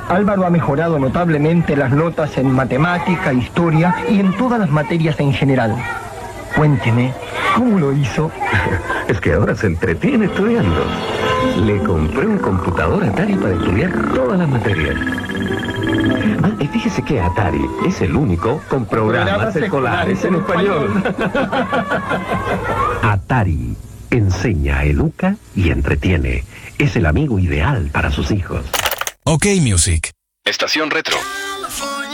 Álvaro ha mejorado notablemente las notas en matemática, historia y en todas las materias en general. Cuénteme, ¿cómo lo hizo? Es que ahora se entretiene estudiando. Le compré un computador Atari para estudiar todas las materias. Y fíjese que Atari es el único con programas escolares en español. Atari enseña, educa y entretiene. Es el amigo ideal para sus hijos. OK Music. Estación Retro.